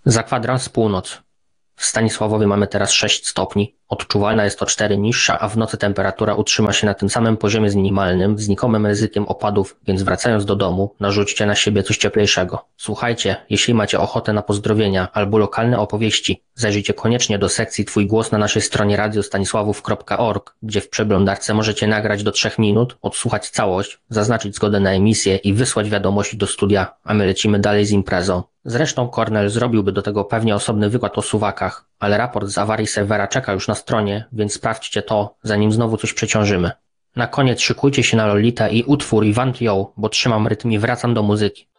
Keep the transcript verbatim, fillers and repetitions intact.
Za kwadrans północ. W Stanisławowie mamy teraz sześć stopni. Odczuwalna jest o cztery niższa, a w nocy temperatura utrzyma się na tym samym poziomie z minimalnym, znikomym ryzykiem opadów, więc wracając do domu, narzućcie na siebie coś cieplejszego. Słuchajcie, jeśli macie ochotę na pozdrowienia albo lokalne opowieści, zajrzyjcie koniecznie do sekcji Twój głos na naszej stronie radio stanisławów kropka org, gdzie w przeglądarce możecie nagrać do trzech minut, odsłuchać całość, zaznaczyć zgodę na emisję i wysłać wiadomość do studia, a my lecimy dalej z imprezą. Zresztą Kornel zrobiłby do tego pewnie osobny wykład o suwakach, ale raport z awarii serwera czeka już na stronie, więc sprawdźcie to, zanim znowu coś przeciążymy. Na koniec szykujcie się na Lolita i utwór Iwan Yo, bo trzymam rytm i wracam do muzyki.